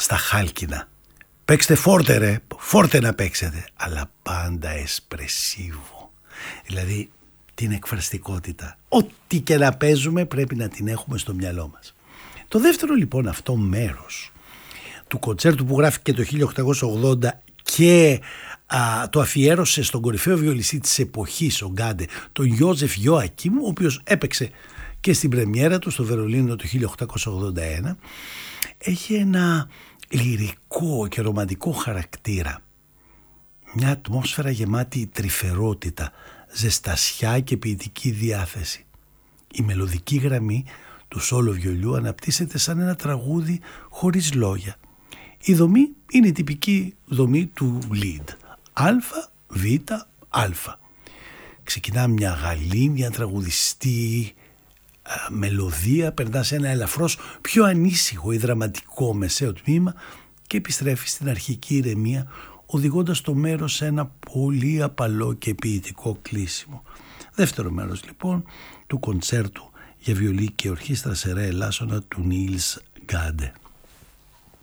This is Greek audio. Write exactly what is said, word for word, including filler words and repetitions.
στα χάλκινα. Παίξτε φόρτε ρε, φόρτε να παίξετε, αλλά πάντα εσπρεσίβο. Δηλαδή την εκφραστικότητα. Ό,τι και να παίζουμε πρέπει να την έχουμε στο μυαλό μας. Το δεύτερο λοιπόν αυτό μέρος του κοντσέρτου που γράφηκε το χίλια οκτακόσια ογδόντα και α, το αφιέρωσε στον κορυφαίο βιολιστή της εποχής, ο Γκάντε, τον Γιόζεφ Ιωακίμ, ο οποίος έπαιξε και στην πρεμιέρα του στο Βερολίνο το χίλια οκτακόσια ογδόντα ένα, έχει ένα λυρικό και ρομαντικό χαρακτήρα. Μια ατμόσφαιρα γεμάτη τρυφερότητα, ζεστασιά και ποιητική διάθεση. Η μελωδική γραμμή του σόλο βιολιού αναπτύσσεται σαν ένα τραγούδι χωρίς λόγια. Η δομή είναι η τυπική δομή του lead. Α, Β, Α. Ξεκινά μια γαλήνια τραγουδιστή α, μελωδία, περνά σε ένα ελαφρώς πιο ανήσυχο ή δραματικό μεσαίο τμήμα και επιστρέφει στην αρχική ηρεμία, οδηγώντας το μέρος σε ένα πολύ απαλό και ποιητικό κλείσιμο. Δεύτερο μέρος λοιπόν του κοντσέρτου για βιολί και ορχήστρα σε ρε ελάσσονα του Νίλς Γκάντε.